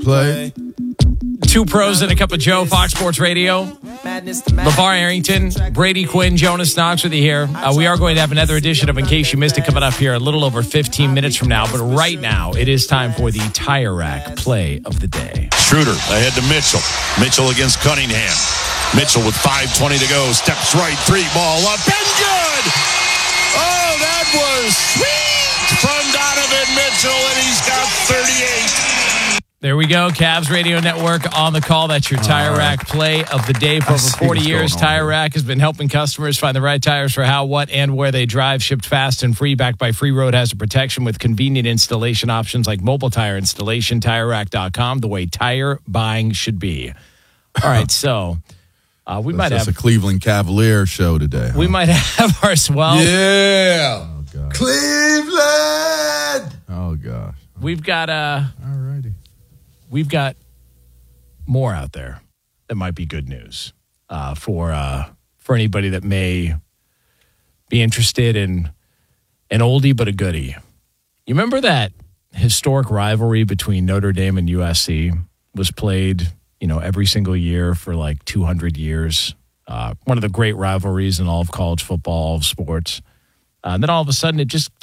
play. Two pros and a cup of Joe, Fox Sports Radio. LeVar Arrington, Brady Quinn, Jonas Knox with you here. We are going to have another edition of In Case You Missed It coming up here a little over 15 minutes from now. But right now, it is time for the Tire Rack Play of the Day. Schroeder ahead to Mitchell. Mitchell against Cunningham. Mitchell with 5:20 to go. Steps right, three ball up and good. Oh, that was sweet from Donovan Mitchell, and he's got 38. There we go. Cavs Radio Network on the call. That's your Tire Rack Play of the Day. For over 40 years, Tire Rack has been helping customers find the right tires for how, what, and where they drive. Shipped fast and free, backed by free road hazard protection with convenient installation options like mobile tire installation. TireRack.com, the way tire buying should be. All right, so we might have a Cleveland Cavalier show today. We might have our swell. Yeah. Oh, God. Cleveland. Oh, gosh. We've got Alrighty. We've got more out there that might be good news for anybody that may be interested in an oldie but a goodie. You remember that historic rivalry between Notre Dame and USC was played, every single year for like 200 years. One of the great rivalries in all of college football, all of sports. And then all of a sudden it just